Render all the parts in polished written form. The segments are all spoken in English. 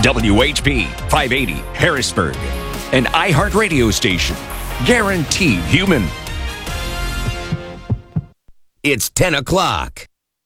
WHP 580 Harrisburg, an iHeartRadio station. Guaranteed human. It's 10 o'clock.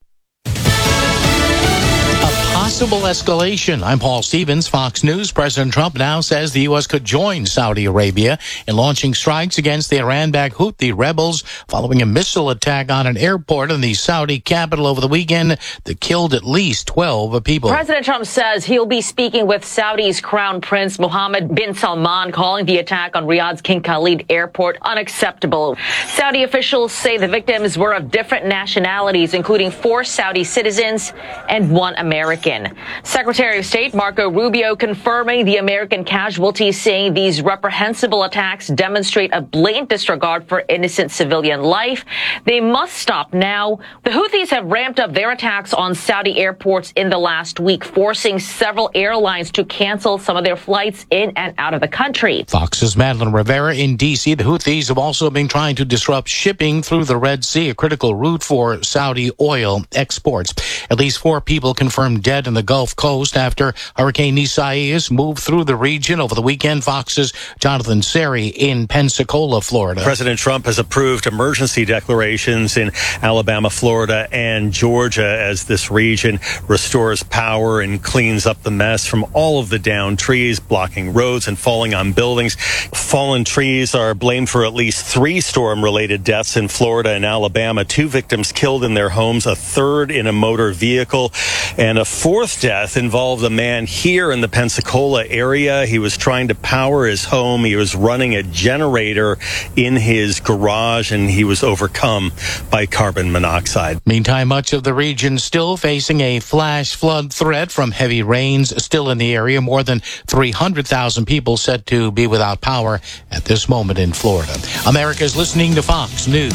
Possible escalation. I'm Paul Stevens, Fox News. President Trump now says the U.S. could join Saudi Arabia in launching strikes against the Iran-backed Houthi rebels following a missile attack on an airport in the Saudi capital over the weekend that killed at least 12 people. President Trump says he'll be speaking with Saudi's Crown Prince Mohammed bin Salman, calling the attack on Riyadh's King Khalid Airport unacceptable. Saudi officials say the victims were of different nationalities, including 4 Saudi citizens and 1 American. Secretary of State Marco Rubio confirming the American casualties, saying these reprehensible attacks demonstrate a blatant disregard for innocent civilian life. They must stop now. The Houthis have ramped up their attacks on Saudi airports in the last week, forcing several airlines to cancel some of their flights in and out of the country. Fox's Madeline Rivera in D.C. The Houthis have also been trying to disrupt shipping through the Red Sea, a critical route for Saudi oil exports. At least 4 people confirmed dead in the Gulf Coast after Hurricane Isaias moved through the region over the weekend. Fox's Jonathan Seri in Pensacola, Florida. President Trump has approved emergency declarations in Alabama, Florida, and Georgia as this region restores power and cleans up the mess from all of the downed trees blocking roads and falling on buildings. Fallen trees are blamed for at least 3 storm-related deaths in Florida and Alabama. 2 victims killed in their homes, a 3rd in a motor vehicle, and a 4th death involved a man here in the Pensacola area. He was trying to power his home. He was running a generator in his garage, and he was overcome by carbon monoxide. Meantime, much of the region still facing a flash flood threat from heavy rains still in the area. More than 300,000 people set to be without power at this moment in Florida. America's listening to Fox News.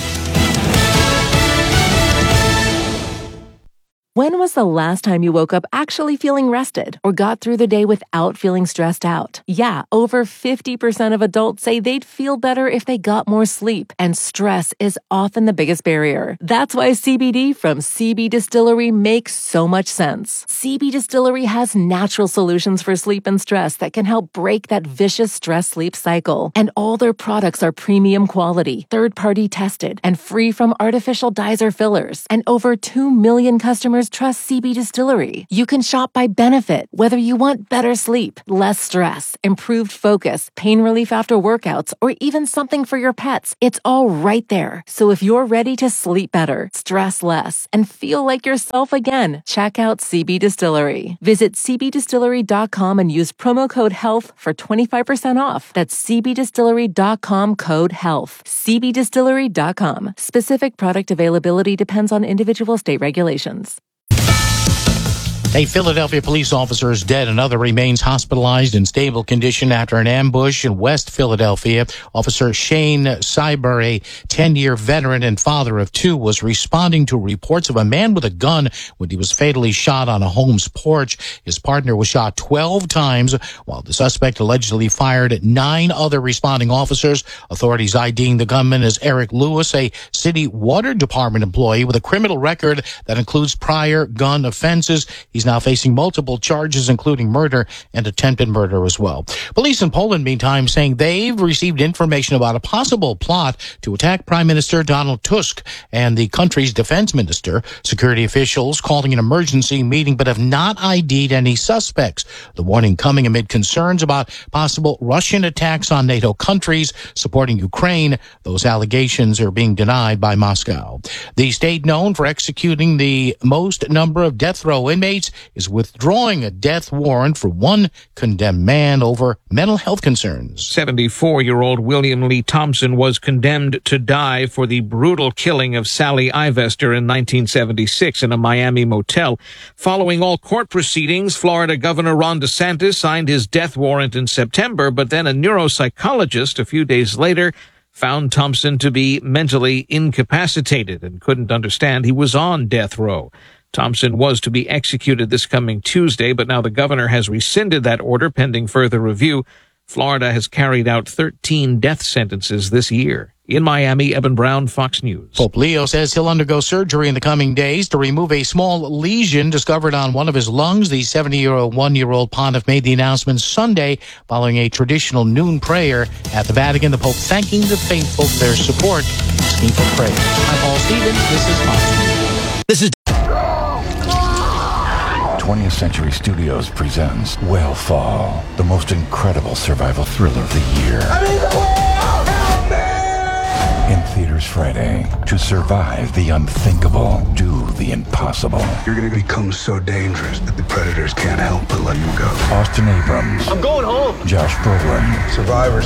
When was the last time you woke up actually feeling rested or got through the day without feeling stressed out? Yeah, over 50% of adults say they'd feel better if they got more sleep, and stress is often the biggest barrier. That's why CBD from CB Distillery makes so much sense. CB Distillery has natural solutions for sleep and stress that can help break that vicious stress-sleep cycle. And all their products are premium quality, third-party tested, and free from artificial dyes or fillers. And over 2 million customers trust CB Distillery. You can shop by benefit, whether you want better sleep, less stress, improved focus, pain relief after workouts, or even something for your pets. It's all right there. So if you're ready to sleep better, stress less, and feel like yourself again, check out CB Distillery. Visit cbdistillery.com and use promo code HEALTH for 25% off. That's cbdistillery.com, code HEALTH. cbdistillery.com. Specific product availability depends on individual state regulations. A Philadelphia police officer is dead. Another remains hospitalized in stable condition after an ambush in West Philadelphia. Officer Shane Cyber, a 10-year veteran and father of 2, was responding to reports of a man with a gun when he was fatally shot on a home's porch. His partner was shot 12 times, while the suspect allegedly fired at 9 other responding officers. Authorities IDing the gunman as Eric Lewis, a city water department employee with a criminal record that includes prior gun offenses. He's now facing multiple charges, including murder and attempted murder as well. Police in Poland, meantime, saying they've received information about a possible plot to attack Prime Minister Donald Tusk and the country's defense minister. Security officials calling an emergency meeting but have not ID'd any suspects. The warning coming amid concerns about possible Russian attacks on NATO countries supporting Ukraine. Those allegations are being denied by Moscow. The state known for executing the most number of death row inmates is withdrawing a death warrant for one condemned man over mental health concerns. 74-year-old William Lee Thompson was condemned to die for the brutal killing of Sally Ivester in 1976 in a Miami motel. Following all court proceedings, Florida Governor Ron DeSantis signed his death warrant in September, but then a neuropsychologist a few days later found Thompson to be mentally incapacitated and couldn't understand he was on death row. Thompson was to be executed this coming Tuesday, but now the governor has rescinded that order pending further review. Florida has carried out 13 death sentences this year. In Miami, Evan Brown, Fox News. Pope Leo says he'll undergo surgery in the coming days to remove a small lesion discovered on one of his lungs. The 71-year-old pontiff made the announcement Sunday following a traditional noon prayer at the Vatican. The Pope thanking the faithful for their support, asking for prayer. I'm Paul Stevens. This is Fox News. This is 20th Century Studios presents Whale Fall, the most incredible survival thriller of the year. In theaters Friday. To survive the unthinkable, do the impossible. You're going to become so dangerous that the predators can't help but let you go. Austin Abrams. I'm going home. Josh Brolin. Survivor.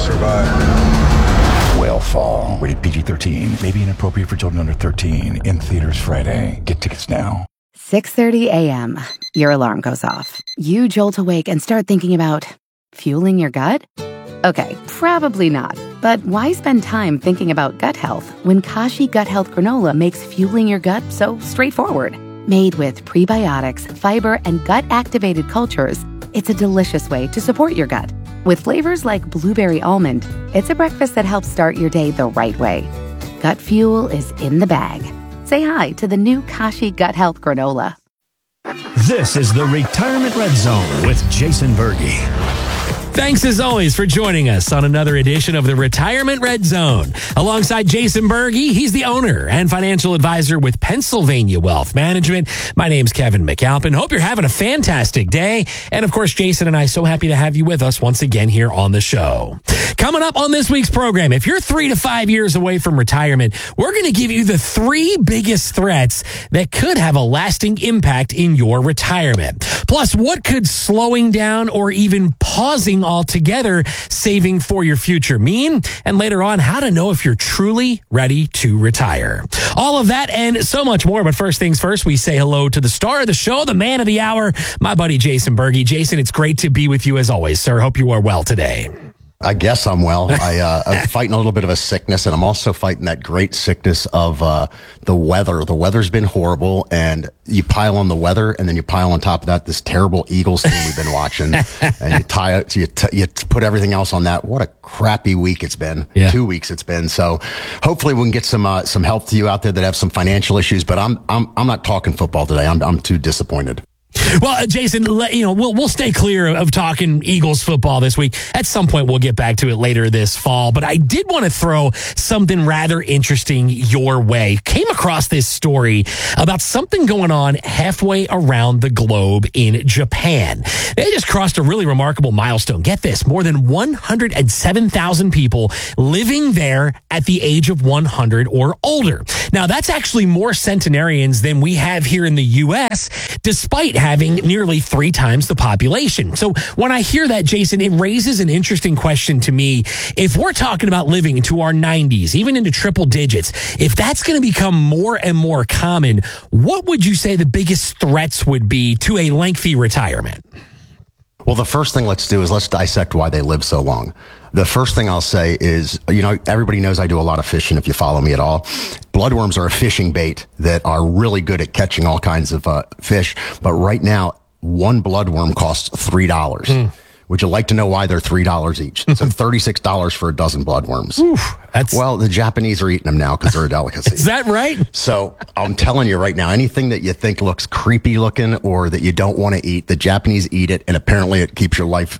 Whale Fall. Rated PG-13. May be inappropriate for children under 13. In theaters Friday. Get tickets now. 6:30 a.m. Your alarm goes off. You jolt awake and start thinking about fueling your gut? Okay, probably not. But why spend time thinking about gut health when Kashi Gut Health Granola makes fueling your gut so straightforward? Made with prebiotics, fiber, and gut-activated cultures, it's a delicious way to support your gut. With flavors like blueberry almond, it's a breakfast that helps start your day the right way. Gut fuel is in the bag. Say hi to the new Kashi Gut Health Granola. This is the Retirement Red Zone with Jason Berge. Thanks as always for joining us on another edition of the Retirement Red Zone. Alongside Jason Berge, he's the owner and financial advisor with Pennsylvania Wealth Management. My name's Kevin McAlpin. Hope you're having a fantastic day. And of course, Jason and I so happy to have you with us once again here on the show. Coming up on this week's program, if you're 3 to 5 years away from retirement, we're going to give you the 3 biggest threats that could have a lasting impact in your retirement. Plus, what could slowing down or even pausing altogether saving for your future mean? And later on, how to know if you're truly ready to retire. All of that and so much more. But first things first, we say hello to the star of the show, the man of the hour, my buddy Jason Berge. Jason, it's great to be with you as always, sir. Hope you are well today. I guess I'm well. I'm fighting a little bit of a sickness, and I'm also fighting that great sickness of the weather. The weather's been horrible, and you pile on the weather, and then you pile on top of that this terrible Eagles team we've been watching, and you put everything else on that. What a crappy week it's been. Yeah. 2 weeks it's been. So hopefully we can get some help to you out there that have some financial issues. But I'm not talking football today. I'm too disappointed. Well, Jason, we'll stay clear of talking Eagles football this week. At some point, we'll get back to it later this fall. But I did want to throw something rather interesting your way. Came across this story about something going on halfway around the globe in Japan. They just crossed a really remarkable milestone. Get this, more than 107,000 people living there at the age of 100 or older. Now, that's actually more centenarians than we have here in the U.S., despite having nearly 3 times the population. So when I hear that, Jason, it raises an interesting question to me. If we're talking about living into our 90s, even into triple digits, if that's going to become more and more common, what would you say the biggest threats would be to a lengthy retirement? Well, the first thing let's do is let's dissect why they live so long. The first thing I'll say is, everybody knows I do a lot of fishing if you follow me at all. Bloodworms are a fishing bait that are really good at catching all kinds of fish. But right now, one bloodworm costs $3. Would you like to know why they're $3 each? So $36 for a dozen bloodworms. Oof, well, the Japanese are eating them now because they're a delicacy. Is that right? So I'm telling you right now, anything that you think looks creepy looking or that you don't want to eat, the Japanese eat it, and apparently it keeps your life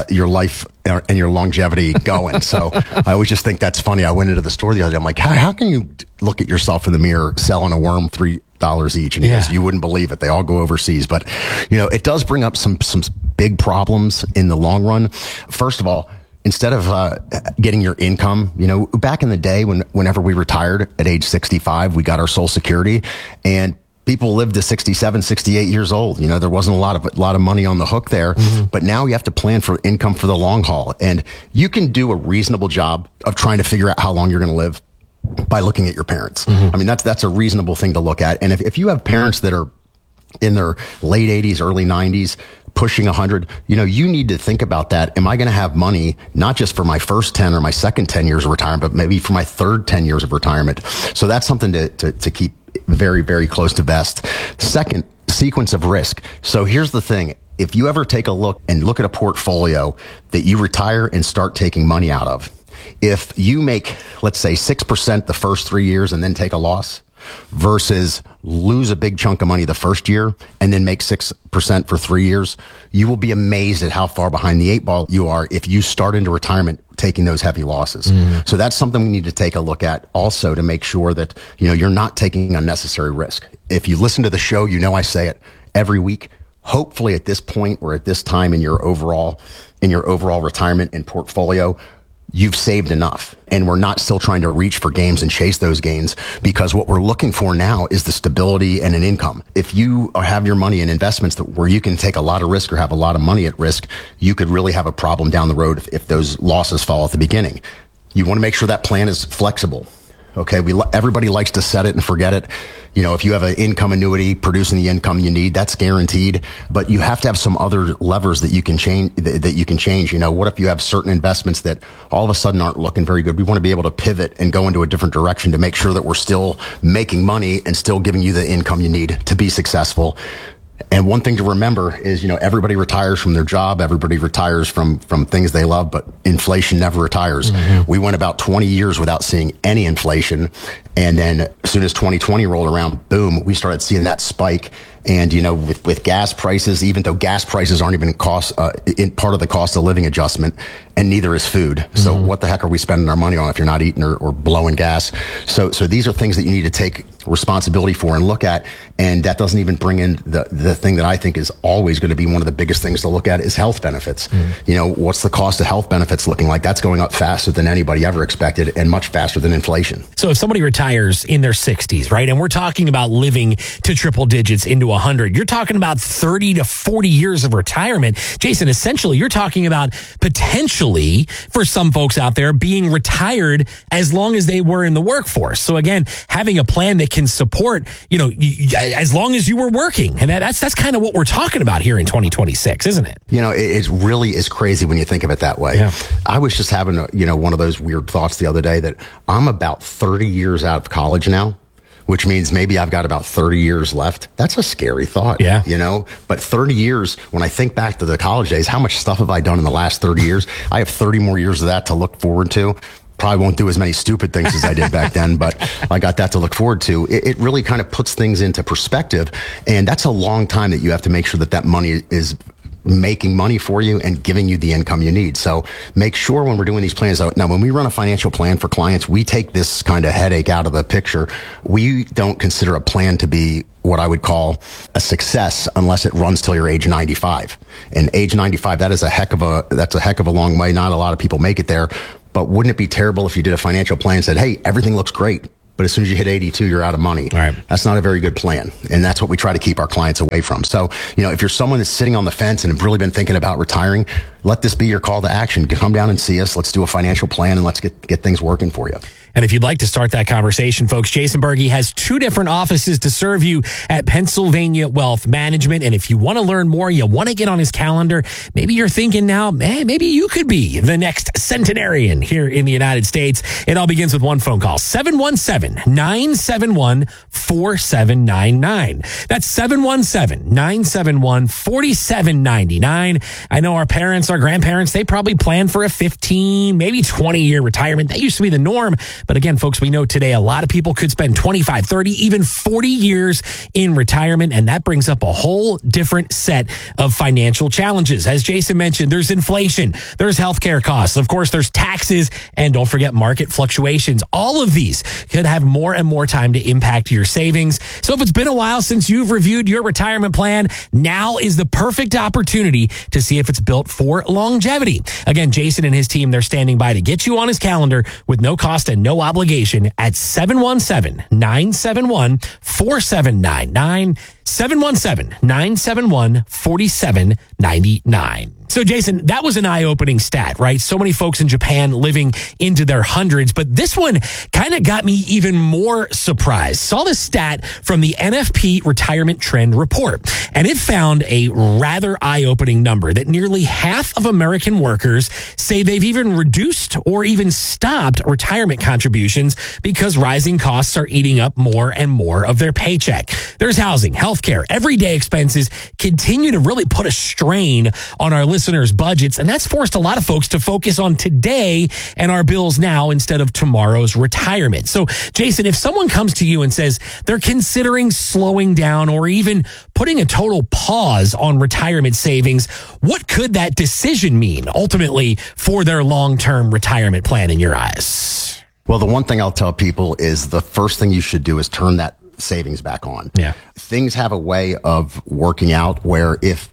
and your longevity going. So I always just think that's funny. I went into the store the other day. I'm like, how can you look at yourself in the mirror selling a worm $3 each? And he goes, you wouldn't believe it. They all go overseas. But, it does bring up some big problems in the long run. First of all, instead of getting your income, back in the day whenever we retired at age 65, we got our Social Security, and people lived to 67, 68 years old. There wasn't a lot of money on the hook there, but now you have to plan for income for the long haul. And you can do a reasonable job of trying to figure out how long you're going to live by looking at your parents. I mean, that's a reasonable thing to look at. And if you have parents that are in their late 80s, early 90s, pushing 100, you need to think about that. Am I going to have money, not just for my first 10 or my second 10 years of retirement, but maybe for my third 10 years of retirement? So that's something to keep very, very close to vest. Second, sequence of risk. So here's the thing. If you ever take a look at a portfolio that you retire and start taking money out of, if you make, let's say, 6% the first 3 years and then take a loss versus lose a big chunk of money the first year and then make 6% for 3 years, you will be amazed at how far behind the 8 ball you are if you start into retirement taking those heavy losses. So that's something we need to take a look at also to make sure that, you're not taking unnecessary risk. If you listen to the show, I say it every week. Hopefully at this point or at this time in your overall retirement and portfolio, you've saved enough, and we're not still trying to reach for gains and chase those gains, because what we're looking for now is the stability and an income. If you have your money in investments where you can take a lot of risk or have a lot of money at risk, you could really have a problem down the road if those losses fall at the beginning. You want to make sure that plan is flexible. Okay, everybody likes to set it and forget it. If you have an income annuity producing the income you need, that's guaranteed. But you have to have some other levers that you can change. What if you have certain investments that all of a sudden aren't looking very good? We want to be able to pivot and go into a different direction to make sure that we're still making money and still giving you the income you need to be successful. And one thing to remember is, everybody retires from their job. Everybody retires from things they love, but inflation never retires. We went about 20 years without seeing any inflation. And then as soon as 2020 rolled around, boom, we started seeing that spike. And, with gas prices, even though gas prices aren't even part of the cost of living adjustment, and neither is food. So what the heck are we spending our money on if you're not eating or blowing gas? So these are things that you need to take responsibility for and look at. And that doesn't even bring in the thing that I think is always going to be one of the biggest things to look at is health benefits. What's the cost of health benefits looking like? That's going up faster than anybody ever expected and much faster than inflation. So if somebody retires in their 60s, right, and we're talking about living to triple digits into 100, you're talking about 30 to 40 years of retirement. Jason, essentially, you're talking about potentially, for some folks out there, being retired as long as they were in the workforce. So again, having a plan that can support, as long as you were working. And that's kind of what we're talking about here in 2026, isn't it? It really is crazy when you think of it that way. Yeah. I was just having, one of those weird thoughts the other day that I'm about 30 years out of college now, which means maybe I've got about 30 years left. That's a scary thought, But 30 years, when I think back to the college days, how much stuff have I done in the last 30 years? I have 30 more years of that to look forward to. Probably won't do as many stupid things as I did back then, but I got that to look forward to. It really kind of puts things into perspective, and that's a long time that you have to make sure that money is making money for you and giving you the income you need. So make sure when we're doing these plans, now when we run a financial plan for clients, we take this kind of headache out of the picture. We don't consider a plan to be what I would call a success unless it runs till you're age 95. And age 95, that's a heck of a long way. Not a lot of people make it there, but wouldn't it be terrible if you did a financial plan and said, hey, everything looks great, but as soon as you hit 82, you're out of money. Right. That's not a very good plan. And that's what we try to keep our clients away from. So, if you're someone that's sitting on the fence and have really been thinking about retiring, let this be your call to action. Come down and see us. Let's do a financial plan and let's get things working for you. And if you'd like to start that conversation, folks, Jason Berge has 2 different offices to serve you at Pennsylvania Wealth Management. And if you want to learn more, you want to get on his calendar, maybe you're thinking now, maybe you could be the next centenarian here in the United States. It all begins with one phone call, 717-971-4799. That's 717-971-4799. I know our parents, our grandparents, they probably planned for a 15, maybe 20-year retirement. That used to be the norm. But again, folks, we know today a lot of people could spend 25, 30, even 40 years in retirement. And that brings up a whole different set of financial challenges. As Jason mentioned, there's inflation, there's healthcare costs, of course, there's taxes, and don't forget market fluctuations. All of these could have more and more time to impact your savings. So if it's been a while since you've reviewed your retirement plan, now is the perfect opportunity to see if it's built for longevity. Again, Jason and his team, they're standing by to get you on his calendar with no cost and no obligation at 717-971-4799, 717-971-4799. So, Jason, that was an eye-opening stat, right? So many folks in Japan living into their hundreds, but this one kind of got me even more surprised. Saw this stat from the NFP Retirement Trend Report, and it found a rather eye-opening number that nearly half of American workers say they've even reduced or even stopped retirement contributions because rising costs are eating up more and more of their paycheck. There's housing, healthcare, everyday expenses continue to really put a strain on our listeners' budgets, and that's forced a lot of folks to focus on today and our bills now instead of tomorrow's retirement. So, Jason, if someone comes to you and says they're considering slowing down or even putting a total pause on retirement savings, what could that decision mean ultimately for their long-term retirement plan in your eyes? Well, the one thing I'll tell people is the first thing you should do is turn that savings back on. Yeah. Things have a way of working out where if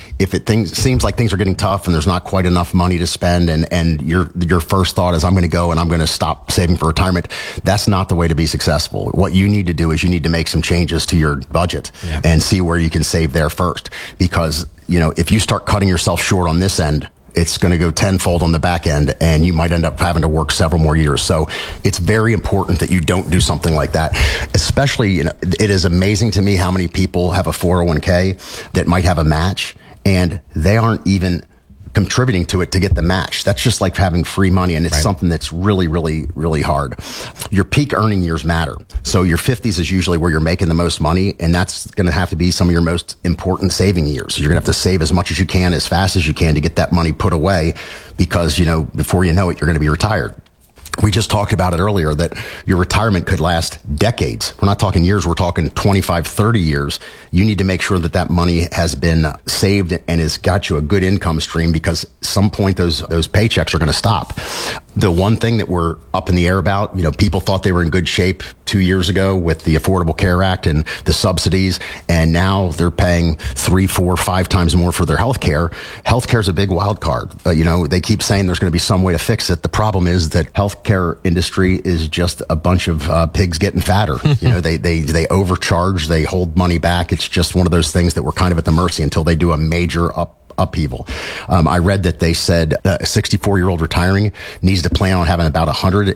seems like things are getting tough and there's not quite enough money to spend and your first thought is I'm going to go and I'm going to stop saving for retirement, that's not the way to be successful. What you need to do is you need to make some changes to your budget and see where you can save there first. Because, if you start cutting yourself short on this end, it's going to go tenfold on the back end and you might end up having to work several more years. So it's very important that you don't do something like that. Especially, it is amazing to me how many people have a 401k that might have a match and they aren't even contributing to it to get the match. That's just like having free money, and it's something that's really, really, really hard. Your peak earning years matter. So your 50s is usually where you're making the most money, and that's going to have to be some of your most important saving years. You're going to have to save as much as you can, as fast as you can to get that money put away because, before you know it, you're going to be retired. We just talked about it earlier that your retirement could last decades. We're not talking years. We're talking 25, 30 years. You need to make sure that that money has been saved and has got you a good income stream because at some point those paychecks are going to stop. The one thing that we're up in the air about, people thought they were in good shape 2 years ago with the Affordable Care Act and the subsidies, and now they're paying 3, 4, 5 times more for their health care. Health care is a big wild card. They keep saying there's going to be some way to fix it. The problem is that healthcare industry is just a bunch of pigs getting fatter. They overcharge, they hold money back. It's just one of those things that we're kind of at the mercy until they do a major upheaval. I read that they said a 64-year-old retiring needs to plan on having about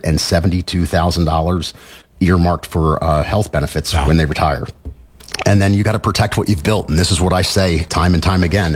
$172,000 earmarked for health benefits when they retire. And then you got to protect what you've built. And this is what I say time and time again.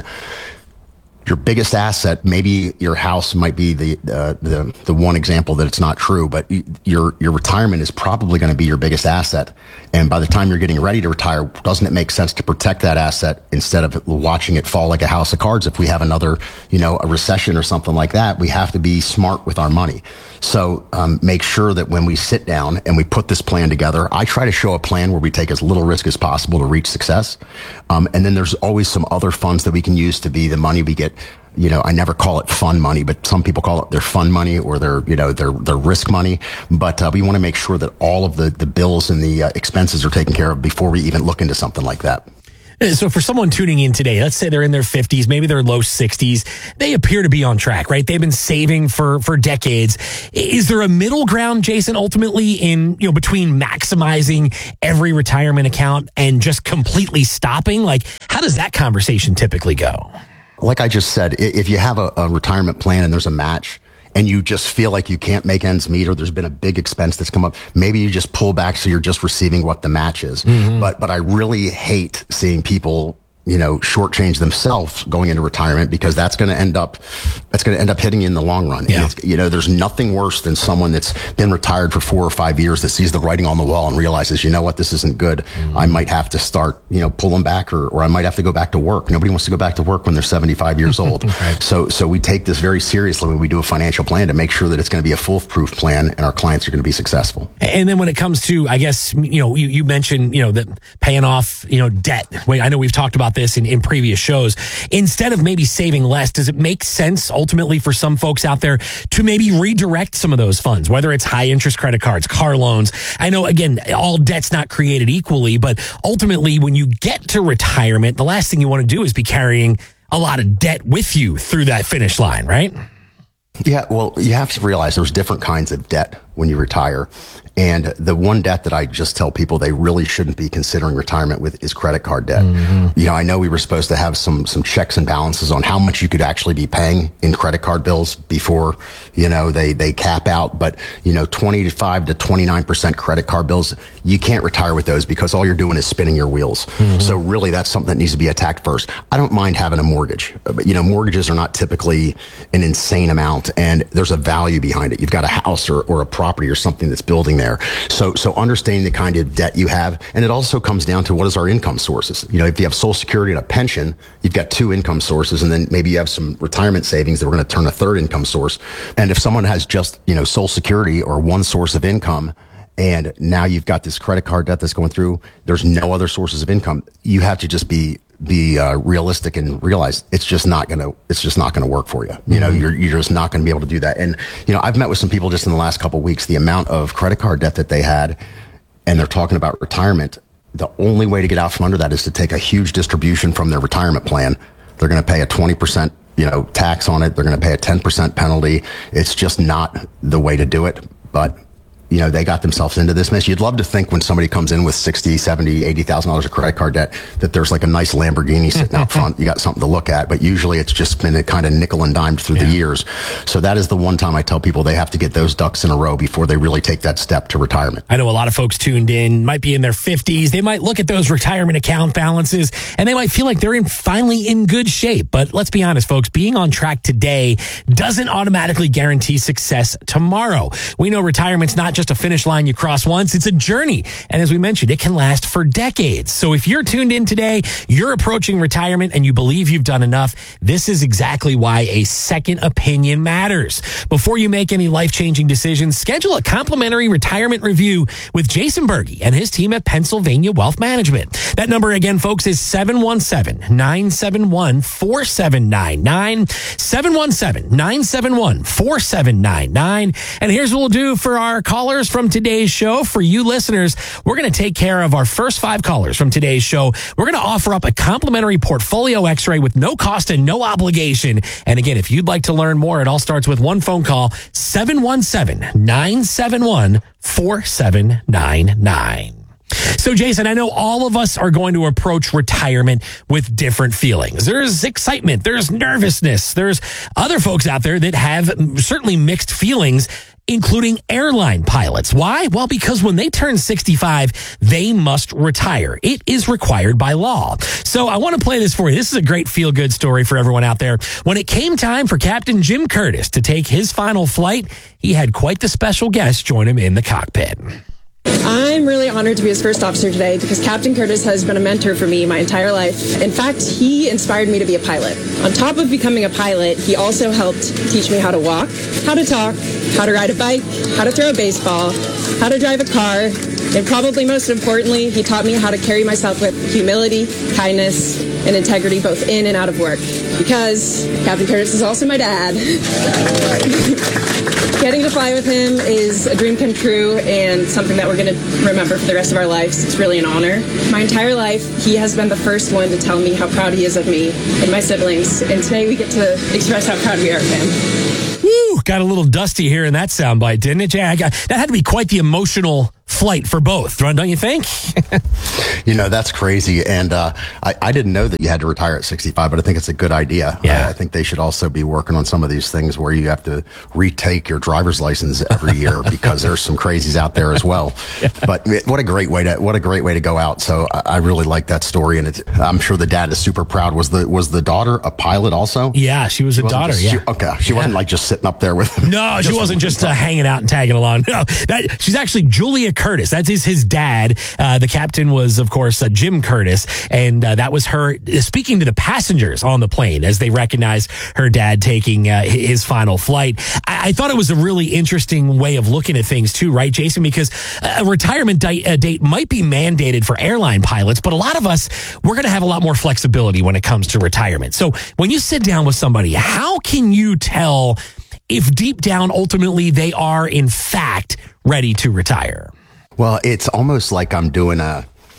Your biggest asset, maybe your house might be the one example that it's not true, but your retirement is probably going to be your biggest asset. And by the time you're getting ready to retire, doesn't it make sense to protect that asset instead of watching it fall like a house of cards? If we have another, a recession or something like that, we have to be smart with our money. So make sure that when we sit down and we put this plan together, I try to show a plan where we take as little risk as possible to reach success. And then there's always some other funds that we can use to be the money we get. I never call it fun money, but some people call it their fun money or their risk money. But we want to make sure that all of the bills and the expenses are taken care of before we even look into something like that. So for someone tuning in today, let's say they're in their 50s, maybe their low 60s, they appear to be on track, right? They've been saving for decades. Is there a middle ground, Jason, ultimately in, between maximizing every retirement account and just completely stopping? Like, how does that conversation typically go? Like I just said, if you have a retirement plan and there's a match, and you just feel like you can't make ends meet or there's been a big expense that's come up, maybe you just pull back so you're just receiving what the match is. Mm-hmm. But I really hate seeing people, shortchange themselves going into retirement because that's going to end up hitting you in the long run. Yeah. There's nothing worse than someone that's been retired for 4 or 5 years that sees the writing on the wall and realizes, this isn't good. Mm-hmm. I might have to start, pulling back or I might have to go back to work. Nobody wants to go back to work when they're 75 years old. Right. So we take this very seriously when we do a financial plan to make sure that it's going to be a foolproof plan and our clients are going to be successful. And then when it comes to, I guess, you mentioned, that paying off, debt. I know we've talked about this in previous shows. Instead of maybe saving less, does it make sense ultimately for some folks out there to maybe redirect some of those funds, whether it's high interest credit cards, car loans? I know, again, all debt's not created equally, but ultimately when you get to retirement, the last thing you want to do is be carrying a lot of debt with you through that finish line, right? Yeah, well, you have to realize there's different kinds of debt. when you retire. And the one debt that I just tell people they really shouldn't be considering retirement with is credit card debt. You know, I know we were supposed to have some checks and balances on how much you could actually be paying in credit card bills before, you know, they cap out. But, you know, 25 to 29% credit card bills, you can't retire with those because all you're doing is spinning your wheels. So really that's something that needs to be attacked first. I don't mind having a mortgage, but, you know, mortgages are not typically an insane amount and there's a value behind it. You've got a house or a property or something that's building there. So understanding the kind of debt you have, and it also comes down to what is our income sources. You know, if you have Social Security and a pension, you've got two income sources, and then maybe you have some retirement savings that we're going to turn a third income source. And if someone has just, you know, Social Security or one source of income, and now you've got this credit card debt that's going through, there's no other sources of income. You have to just be realistic and realize it's just not going to work for you. You know, you're just not going to be able to do that. And, you know, I've met with some people just in the last couple of weeks, the amount of credit card debt that they had, and they're talking about retirement. The only way to get out from under that is to take a huge distribution from their retirement plan. They're going to pay a 20%, you know, tax on it. They're going to pay a 10% penalty. It's just not the way to do it. But, you know, they got themselves into this mess. You'd love to think when somebody comes in with $60,000, $70,000, $80,000 of credit card debt that there's like a nice Lamborghini sitting out front. You got something to look at, but usually it's just been a kind of nickel and dimed through the years. So that is the one time I tell people they have to get those ducks in a row before they really take that step to retirement. I know a lot of folks tuned in, might be in their 50s. They might look at those retirement account balances and they might feel like they're finally in good shape. But let's be honest, folks, being on track today doesn't automatically guarantee success tomorrow. We know retirement's not just a finish line you cross once, it's a journey. And as we mentioned, it can last for decades. So if you're tuned in today, you're approaching retirement and you believe you've done enough, this is exactly why a second opinion matters. Before you make any life-changing decisions, schedule a complimentary retirement review with Jason Berge and his team at Pennsylvania Wealth Management. That number again, folks, is 717-971-4799. 717-971-4799. And here's what we'll do for our callers from today's show. For you listeners, we're going to take care of our first 5 callers from today's show. We're going to offer up a complimentary portfolio x-ray with no cost and no obligation. And again, if you'd like to learn more, it all starts with one phone call, 717-971-4799. So, Jason, I know all of us are going to approach retirement with different feelings. There's excitement, there's nervousness, there's other folks out there that have certainly mixed feelings, including airline pilots. Why? Well, because when they turn 65, they must retire. It is required by law. So I want to play this for you. This is a great feel-good story for everyone out there. When it came time for Captain Jim Curtis to take his final flight, he had quite the special guest join him in the cockpit. I'm really honored to be his first officer today because Captain Curtis has been a mentor for me my entire life. In fact, he inspired me to be a pilot. On top of becoming a pilot, he also helped teach me how to walk, how to talk, how to ride a bike, how to throw a baseball, how to drive a car, and probably most importantly, he taught me how to carry myself with humility, kindness, and integrity both in and out of work. Because Captain Curtis is also my dad. Getting to fly with him is a dream come true and something that we're going to remember for the rest of our lives. It's really an honor. My entire life, he has been the first one to tell me how proud he is of me and my siblings. And today we get to express how proud we are of him. Woo! Got a little dusty here in that soundbite, didn't it? Yeah, that had to be quite the emotional flight for both, don't you think? You know, that's crazy. And I didn't know that you had to retire at 65, but I think it's a good idea. Yeah. I think they should also be working on some of these things where you have to retake your driver's license every year because there's some crazies out there as well. Yeah. But what a great way to go out. So I really like that story, and I'm sure the dad is super proud. Was the daughter a pilot also? Yeah, she was a daughter. She wasn't like just sitting up there with him. No, she wasn't just hanging out and tagging along. No, she's actually Julia Curtis. That is his dad. The captain was, of course, Jim Curtis. And that was her speaking to the passengers on the plane as they recognized her dad taking his final flight. I thought it was a really interesting way of looking at things too, right, Jason? Because a retirement date might be mandated for airline pilots, but a lot of us, we're going to have a lot more flexibility when it comes to retirement. So when you sit down with somebody, how can you tell if deep down, ultimately, they are, in fact, ready to retire? Well, it's almost like I'm doing a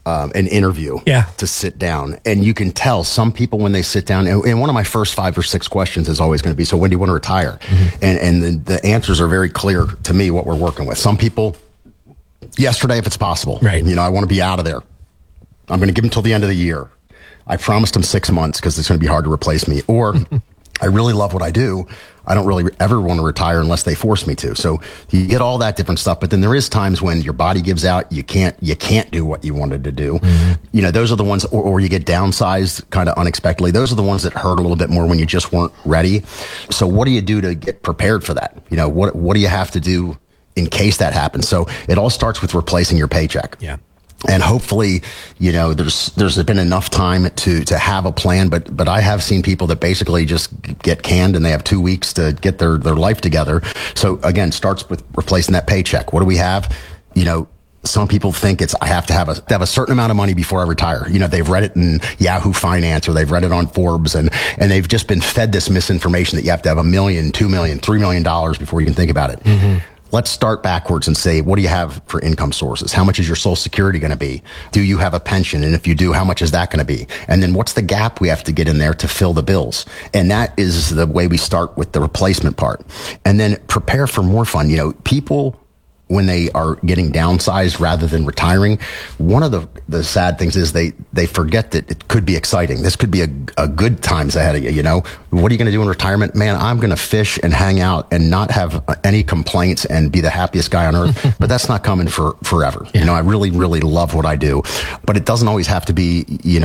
an interview to sit down. And you can tell some people when they sit down, and one of my first 5 or 6 questions is always going to be, so when do you want to retire? And the answers are very clear to me what we're working with. Some people, yesterday if it's possible. Right. I want to be out of there. I'm going to give them till the end of the year. I promised them 6 months because it's going to be hard to replace me. Or I really love what I do. I don't really ever want to retire unless they force me to. So you get all that different stuff. But then there is times when your body gives out. You can't do what you wanted to do. Those are the ones, or you get downsized kind of unexpectedly. Those are the ones that hurt a little bit more when you just weren't ready. So what do you do to get prepared for that? What do you have to do in case that happens? So it all starts with replacing your paycheck. Yeah. And hopefully, there's been enough time to have a plan. But I have seen people that basically just get canned and they have 2 weeks to get their life together. So again, starts with replacing that paycheck. What do we have? Some people think I have to have a certain amount of money before I retire. They've read it in Yahoo Finance or they've read it on Forbes and they've just been fed this misinformation that you have to have $1 million, $2 million, $3 million before you can think about it. Let's start backwards and say, what do you have for income sources? How much is your Social Security going to be? Do you have a pension? And if you do, how much is that going to be? And then what's the gap we have to get in there to fill the bills? And that is the way we start with the replacement part. And then prepare for more fun. People, when they are getting downsized rather than retiring, one of the sad things is they forget that it could be exciting. This could be a good times ahead of you. What are you going to do in retirement? Man, I'm going to fish and hang out and not have any complaints and be the happiest guy on earth. But that's not coming for forever. I really, really love what I do, but it doesn't always have to be,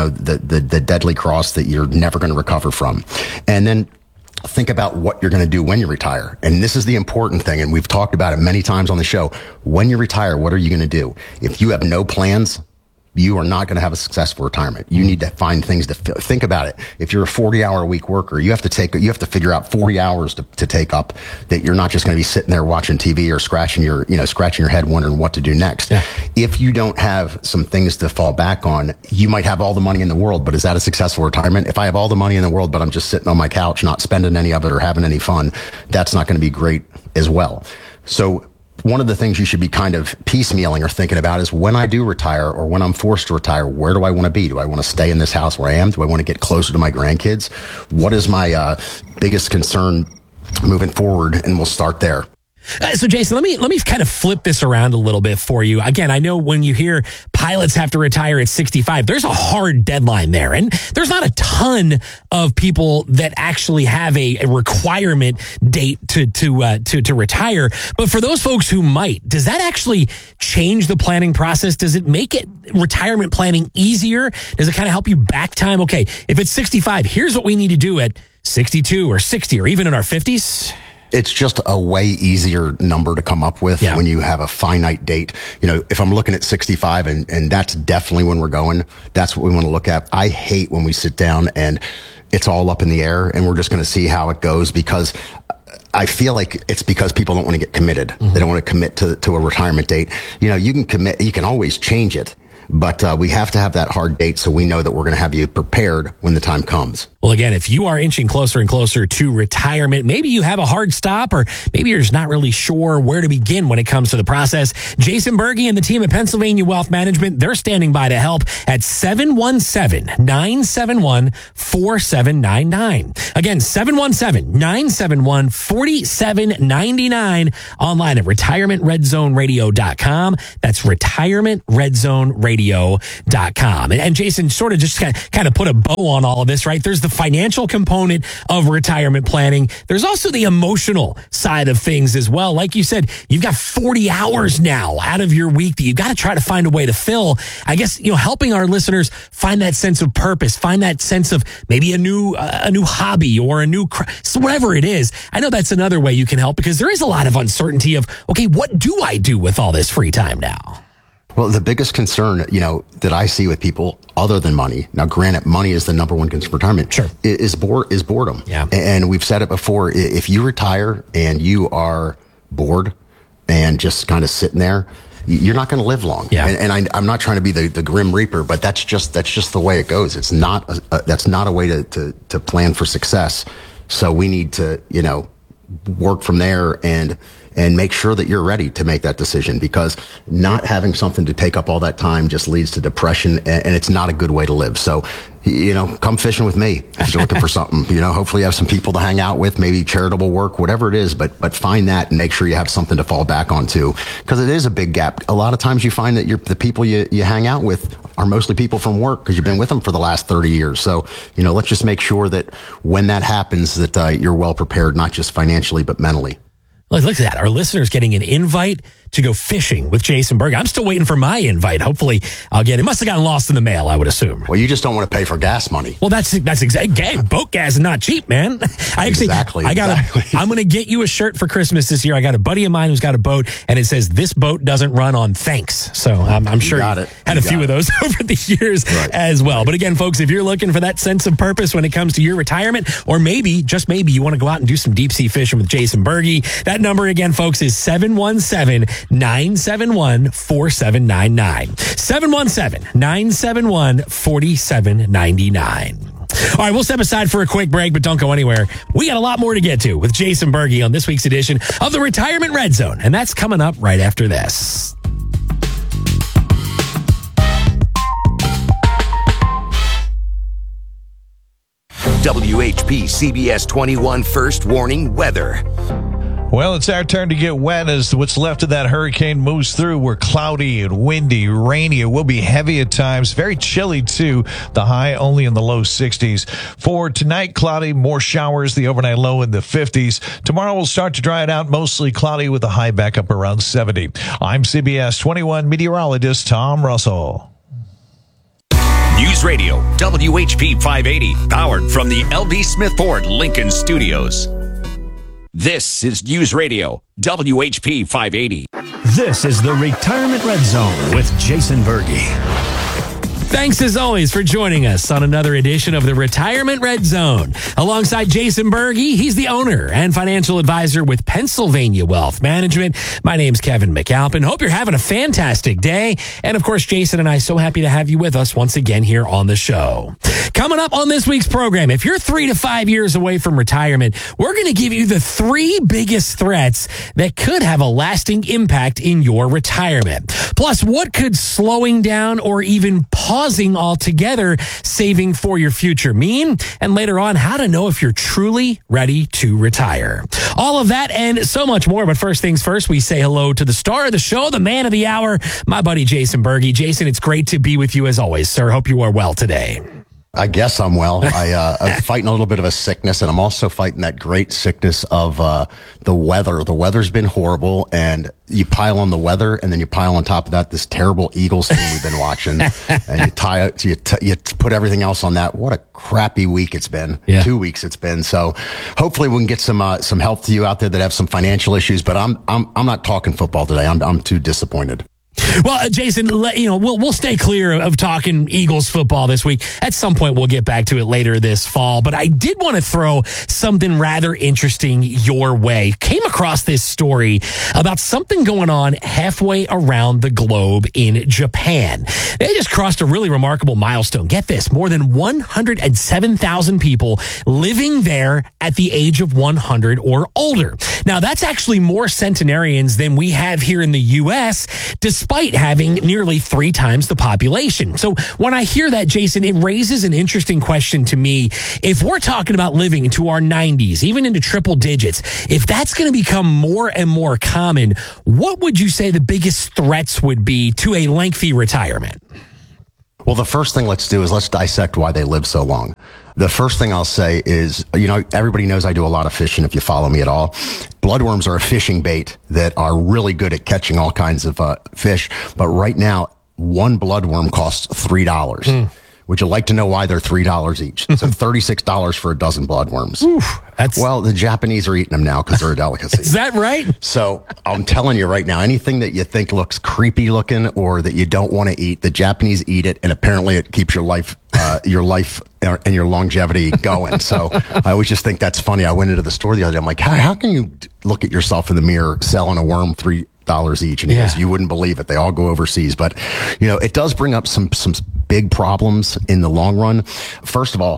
the deadly cross that you're never going to recover from. And then think about what you're going to do when you retire. And this is the important thing. And we've talked about it many times on the show. When you retire, what are you going to do? If you have no plans, you are not going to have a successful retirement. You need to find things to think about it. If you're a 40-hour-a-week worker, you have to figure out 40 hours to take up that you're not just going to be sitting there watching TV or scratching your head wondering what to do next. Yeah. If you don't have some things to fall back on, you might have all the money in the world, but is that a successful retirement? If I have all the money in the world, but I'm just sitting on my couch, not spending any of it or having any fun, that's not going to be great as well. So one of the things you should be kind of piecemealing or thinking about is when I do retire or when I'm forced to retire, where do I want to be? Do I want to stay in this house where I am? Do I want to get closer to my grandkids? What is my biggest concern moving forward? And we'll start there. So Jason, let me kind of flip this around a little bit for you. Again, I know when you hear pilots have to retire at 65, there's a hard deadline there. And there's not a ton of people that actually have a requirement date to retire. But for those folks who might, does that actually change the planning process? Does it make retirement planning easier? Does it kind of help you back time? Okay, if it's 65, here's what we need to do at 62 or 60 or even in our 50s. It's just a way easier number to come up with when you have a finite date. If I'm looking at 65 and that's definitely when we're going, that's what we want to look at. I hate when we sit down and it's all up in the air and we're just going to see how it goes, because I feel like it's because people don't want to get committed. They don't want to commit to a retirement date. You can commit, you can always change it. But we have to have that hard date so we know that we're going to have you prepared when the time comes. Well, again, if you are inching closer and closer to retirement, maybe you have a hard stop or maybe you're just not really sure where to begin when it comes to the process. Jason Berge and the team at Pennsylvania Wealth Management, they're standing by to help at 717-971-4799. Again, 717-971-4799. Online at retirementredzoneradio.com. That's retirementredzoneradio.com. And Jason sort of just kind of put a bow on all of this, right? There's the financial component of retirement planning. There's also the emotional side of things as well. Like you said, you've got 40 hours now out of your week that you've got to try to find a way to fill. I guess, helping our listeners find that sense of purpose, find that sense of maybe a new hobby or so whatever it is. I know that's another way you can help, because there is a lot of uncertainty of, okay, what do I do with all this free time now? Well, the biggest concern, that I see with people other than money, now granted, money is the number one concern for retirement, sure, is boredom. Yeah. And we've said it before, if you retire and you are bored and just kind of sitting there, you're not going to live long. Yeah. And I'm not trying to be the Grim Reaper, but that's just the way it goes. It's not, that's not a way to plan for success. So we need to, work from there. And and make sure that you're ready to make that decision, because not having something to take up all that time just leads to depression, and it's not a good way to live. So, come fishing with me if you're looking for something. Hopefully you have some people to hang out with, maybe charitable work, whatever it is, but find that and make sure you have something to fall back on too, because it is a big gap. A lot of times you find that the people you hang out with are mostly people from work because you've been with them for the last 30 years. So, let's just make sure that when that happens that you're well prepared, not just financially, but mentally. Look at that. Our listeners getting an invite to go fishing with Jason Berge. I'm still waiting for my invite. Hopefully I'll get it. It must have gotten lost in the mail, I would assume. Well, you just don't want to pay for gas money. Well, that's exactly. Boat gas is not cheap, man. Exactly. I'm going to get you a shirt for Christmas this year. I got a buddy of mine who's got a boat, and it says, "This boat doesn't run on thanks." So I'm sure you had a few of those over the years as well. But again, folks, if you're looking for that sense of purpose when it cocomes to your retirement, or maybe, just maybe, you want to go out and do some deep sea fishing with Jason Berge, that number again, folks, is 717-971-4799. 717-971-4799. All right, we'll step aside for a quick break, but don't go anywhere. We got a lot more to get to with Jason Berge on this week's edition of the Retirement Red Zone, and that's coming up right after this. WHP CBS 21 First Warning Weather. Well, it's our turn to get wet as what's left of that hurricane moves through. We're cloudy and windy, rainy. It will be heavy at times. Very chilly, too. The high only in the low 60s. For tonight, cloudy, more showers. The overnight low in the 50s. Tomorrow we'll start to dry it out. Mostly cloudy with a high back up around 70. I'm CBS 21 meteorologist Tom Russell. News Radio, WHP 580, powered from the L.B. Smith Ford Lincoln Studios. This is News Radio, WHP 580. This is the Retirement Red Zone with Jason Berge. Thanks as always for joining us on another edition of the Retirement Red Zone. Alongside Jason Berge, he's the owner and financial advisor with Pennsylvania Wealth Management. My name's Kevin McAlpin. Hope you're having a fantastic day. And of course, Jason and I so happy to have you with us once again here on the show. Coming up on this week's program, if you're 3 to 5 years away from retirement, we're going to give you the 3 biggest threats that could have a lasting impact in your retirement. Plus, what could slowing down or even pausing altogether saving for your future mean? And later on, how to know if you're truly ready to retire. All of that and so much more. But first things first, we say hello to the star of the show, the man of the hour, my buddy Jason Berge. Jason, it's great to be with you as always, sir. Hope you are well today. I guess I'm well. I'm fighting a little bit of a sickness, and I'm also fighting that great sickness of the weather. The weather's been horrible, and you pile on the weather, and then you pile on top of that this terrible Eagles team we've been watching, and you put everything else on that. What a crappy week it's been. Yeah. 2 weeks it's been. So hopefully we can get some help to you out there that have some financial issues. But I'm not talking football today. I'm too disappointed. Well, Jason, we'll stay clear of talking Eagles football this week. At some point, we'll get back to it later this fall. But I did want to throw something rather interesting your way. Came across this story about something going on halfway around the globe in Japan. They just crossed a really remarkable milestone. Get this, more than 107,000 people living there at the age of 100 or older. Now, that's actually more centenarians than we have here in the U.S., despite having nearly 3 times the population. So when I hear that, Jason, it raises an interesting question to me. If we're talking about living into our 90s, even into triple digits, if that's going to become more and more common, what would you say the biggest threats would be to a lengthy retirement? Well, the first thing let's do is let's dissect why they live so long. The first thing I'll say is, everybody knows I do a lot of fishing if you follow me at all. Bloodworms are a fishing bait that are really good at catching all kinds of fish. But right now, one bloodworm costs $3. Would you like to know why they're $3 each? So $36 for a dozen bloodworms. Oof, well, the Japanese are eating them now because they're a delicacy. Is that right? So I'm telling you right now, anything that you think looks creepy looking or that you don't want to eat, the Japanese eat it, and apparently it keeps your life and your longevity going. So I always just think that's funny. I went into the store the other day. I'm like, how can you look at yourself in the mirror selling a worm $3 each? And he goes, you wouldn't believe it. They all go overseas. But, it does bring up some big problems in the long run. First of all,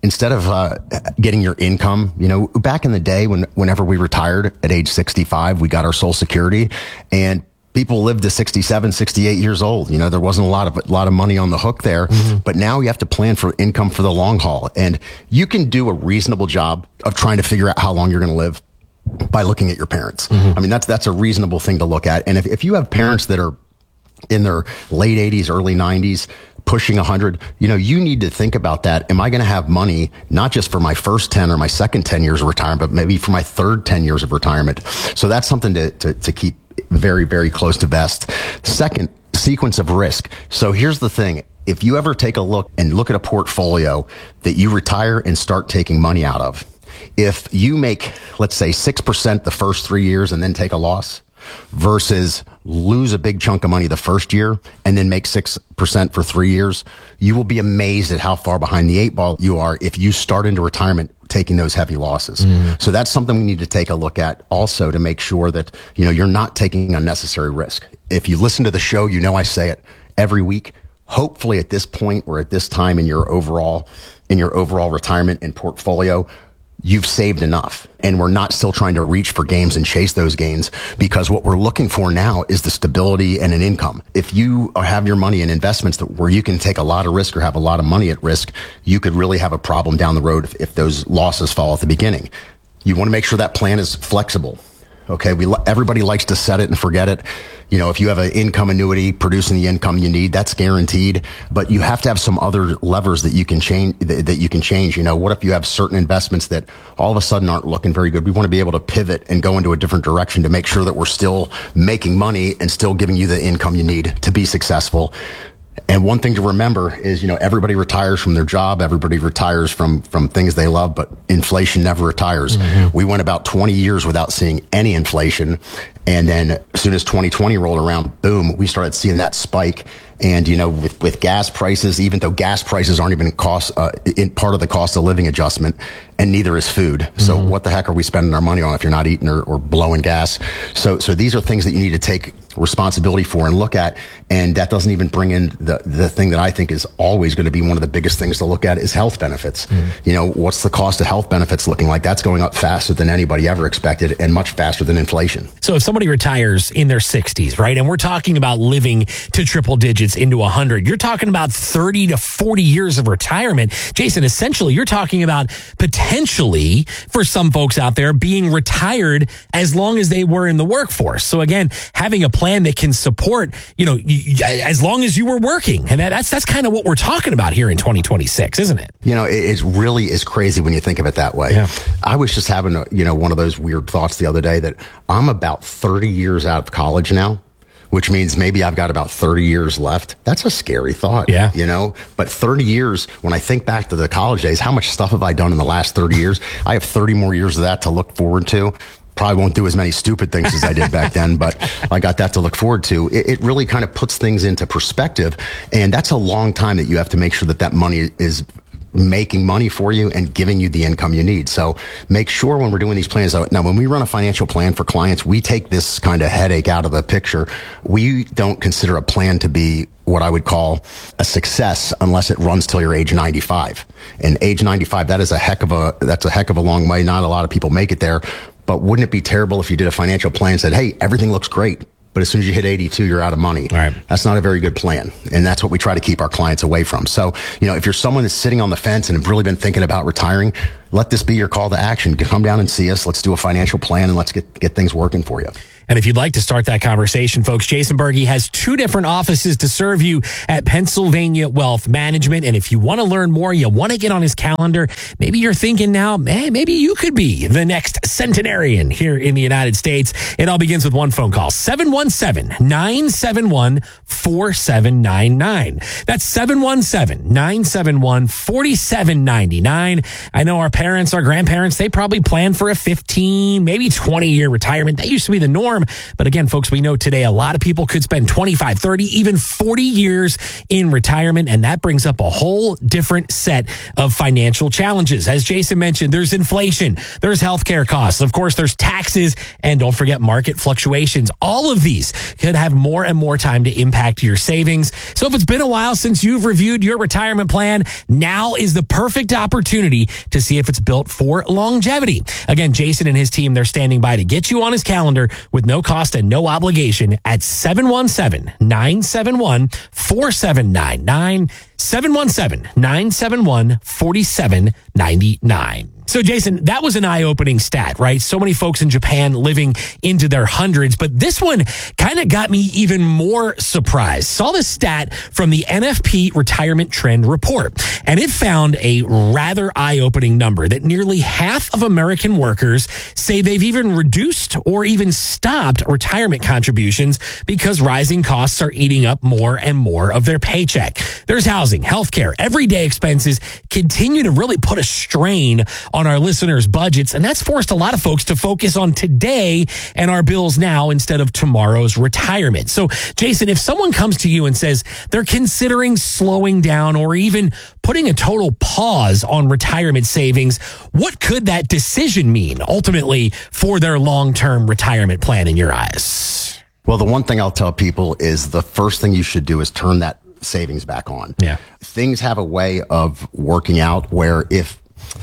instead of getting your income, back in the day whenever we retired at age 65, we got our Social Security, and people lived to 67, 68 years old. There wasn't a lot of money on the hook there, but now you have to plan for income for the long haul. And you can do a reasonable job of trying to figure out how long you're going to live by looking at your parents. I mean, that's a reasonable thing to look at. And if you have parents that are in their late 80s, early 90s, pushing 100, you need to think about that. Am I going to have money, not just for my first 10 or my second 10 years of retirement, but maybe for my third 10 years of retirement? So that's something to keep very, very close to vest. Second, sequence of risk. So here's the thing. If you ever take a look at a portfolio that you retire and start taking money out of, if you make, let's say, 6% the first 3 years and then take a loss, versus lose a big chunk of money the first year and then make 6% for 3 years, you will be amazed at how far behind the 8 ball you are if you start into retirement taking those heavy losses. So that's something we need to take a look at also to make sure that, you're not taking unnecessary risk. If you listen to the show, I say it every week. Hopefully at this point or at this time in your overall retirement and portfolio, you've saved enough, and we're not still trying to reach for gains and chase those gains, because what we're looking for now is the stability and an income. If you have your money in investments where you can take a lot of risk or have a lot of money at risk, you could really have a problem down the road if those losses fall at the beginning. You want to make sure that plan is flexible. Okay, everybody likes to set it and forget it. If you have an income annuity producing the income you need, that's guaranteed. But you have to have some other levers that you can change. What if you have certain investments that all of a sudden aren't looking very good? We want to be able to pivot and go into a different direction to make sure that we're still making money and still giving you the income you need to be successful. And one thing to remember is, everybody retires from their job. Everybody retires from things they love, but inflation never retires. We went about 20 years without seeing any inflation. And then as soon as 2020 rolled around, boom, we started seeing that spike. And, with gas prices, even though gas prices aren't even part of the cost of living adjustment, and neither is food. So what the heck are we spending our money on if you're not eating or blowing gas? So these are things that you need to take responsibility for and look at. And that doesn't even bring in the thing that I think is always going to be one of the biggest things to look at is health benefits. What's the cost of health benefits looking like? That's going up faster than anybody ever expected and much faster than inflation. So if somebody retires in their 60s, right, and we're talking about living to triple digits into 100, you're talking about 30 to 40 years of retirement. Jason, essentially, you're talking about potentially, for some folks out there, being retired as long as they were in the workforce. So again, having a plan that can support, as long as you were working. And that's kind of what we're talking about here in 2026, isn't it? It really is crazy when you think of it that way. Yeah. I was just having, one of those weird thoughts the other day that I'm about 30 years out of college now, which means maybe I've got about 30 years left. That's a scary thought. Yeah. But 30 years, when I think back to the college days, how much stuff have I done in the last 30 years? I have 30 more years of that to look forward to. Probably won't do as many stupid things as I did back then, but I got that to look forward to. It really kind of puts things into perspective. And that's a long time that you have to make sure that money is making money for you and giving you the income you need. So make sure when we're doing these plans, now when we run a financial plan for clients, we take this kind of headache out of the picture. We don't consider a plan to be what I would call a success unless it runs till you're age 95. And age 95, that's a heck of a long way. Not a lot of people make it there, but wouldn't it be terrible if you did a financial plan and said, hey, everything looks great, but as soon as you hit 82, you're out of money. Right. That's not a very good plan. And that's what we try to keep our clients away from. So, if you're someone that's sitting on the fence and have really been thinking about retiring, let this be your call to action. Come down and see us. Let's do a financial plan and let's get things working for you. And if you'd like to start that conversation, folks, Jason Berge has 2 different offices to serve you at Pennsylvania Wealth Management. And if you want to learn more, you want to get on his calendar, maybe you're thinking now, maybe you could be the next centenarian here in the United States. It all begins with one phone call, 717-971-4799. That's 717-971-4799. I know our parents, our grandparents, they probably planned for a 15, maybe 20-year retirement. That used to be the norm. But again, folks, we know today a lot of people could spend 25, 30, even 40 years in retirement. And that brings up a whole different set of financial challenges. As Jason mentioned, there's inflation, there's healthcare costs, of course, there's taxes, and don't forget market fluctuations. All of these could have more and more time to impact your savings. So if it's been a while since you've reviewed your retirement plan, now is the perfect opportunity to see if it's built for longevity. Again, Jason and his team, they're standing by to get you on his calendar with no cost and no obligation at 717-971-4799. 717-971-4799. So, Jason, that was an eye-opening stat, right? So many folks in Japan living into their hundreds, but this one kind of got me even more surprised. Saw this stat from the NFP Retirement Trend Report, and it found a rather eye-opening number that nearly half of American workers say they've even reduced or even stopped retirement contributions because rising costs are eating up more and more of their paycheck. There's housing, healthcare, everyday expenses continue to really put a strain on our listeners' budgets, and that's forced a lot of folks to focus on today and our bills now instead of tomorrow's retirement. So, Jason, if someone comes to you and says they're considering slowing down or even putting a total pause on retirement savings, what could that decision mean ultimately for their long-term retirement plan in your eyes? Well, the one thing I'll tell people is the first thing you should do is turn that savings back on. Yeah. Things have a way of working out where if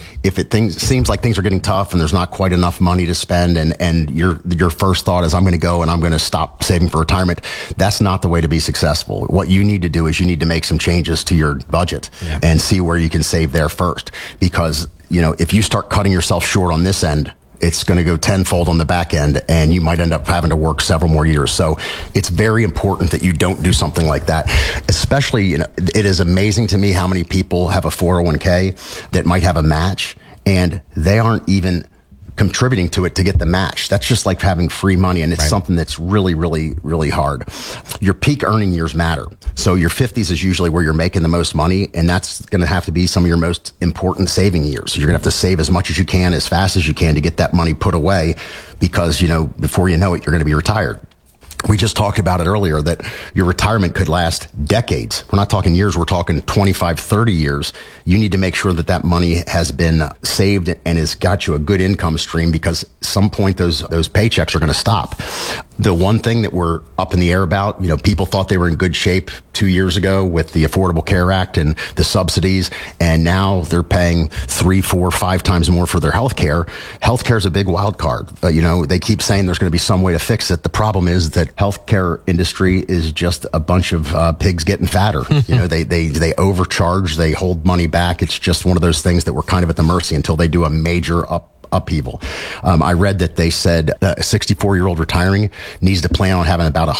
seems like things are getting tough and there's not quite enough money to spend and your first thought is I'm going to go and I'm going to stop saving for retirement, that's not the way to be successful. What you need to do is you need to make some changes to your budget and see where you can save there first. Because, if you start cutting yourself short on this end, it's going to go tenfold on the back end, and you might end up having to work several more years. So it's very important that you don't do something like that. Especially, it is amazing to me how many people have a 401k that might have a match, and they aren't even contributing to it to get the match. That's just like having free money, and it's something that's really, really, really hard. Your peak earning years matter. So your 50s is usually where you're making the most money, and that's going to have to be some of your most important saving years. So you're going to have to save as much as you can, as fast as you can to get that money put away because, before you know it, you're going to be retired. We just talked about it earlier that your retirement could last decades. We're not talking years. We're talking 25, 30 years. You need to make sure that that money has been saved and has got you a good income stream because at some point those paychecks are going to stop. The one thing that we're up in the air about, people thought they were in good shape 2 years ago with the Affordable Care Act and the subsidies, and now they're paying 3, 4, 5 times more for their health care. Health care is a big wild card. They keep saying there's going to be some way to fix it. The problem is that healthcare industry is just a bunch of pigs getting fatter. They overcharge, they hold money back. It's just one of those things that we're kind of at the mercy until they do a major upheaval. I read that they said a 64-year-old retiring needs to plan on having about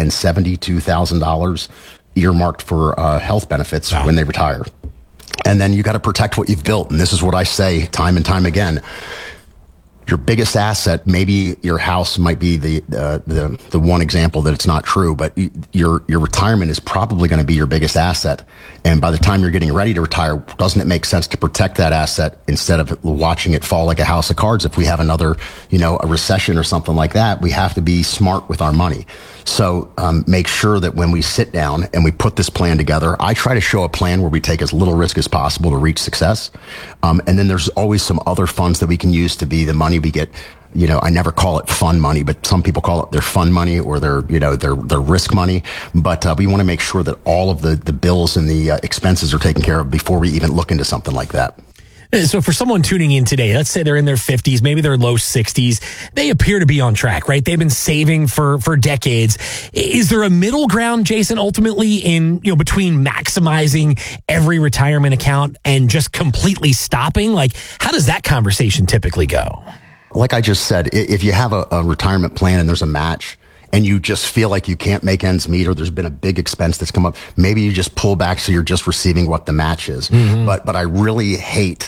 $172,000 earmarked for health benefits when they retire. And then you got to protect what you've built. And this is what I say time and time again. Your biggest asset, maybe your house might be the one example that it's not true, but your retirement is probably going to be your biggest asset. And by the time you're getting ready to retire, doesn't it make sense to protect that asset instead of watching it fall like a house of cards? If we have another, a recession or something like that, we have to be smart with our money. So make sure that when we sit down and we put this plan together, I try to show a plan where we take as little risk as possible to reach success. And then there's always some other funds that we can use to be the money we get. I never call it fun money, but some people call it their fun money or their risk money. But we want to make sure that all of the bills and the expenses are taken care of before we even look into something like that. So for someone tuning in today, let's say they're in their 50s, maybe they're low 60s, they appear to be on track, right? They've been saving for decades. Is there a middle ground, Jason, ultimately in, between maximizing every retirement account and just completely stopping? Like, how does that conversation typically go? Like I just said, if you have a retirement plan and there's a match, and you just feel like you can't make ends meet or there's been a big expense that's come up, maybe you just pull back so you're just receiving what the match is. Mm-hmm. But I really hate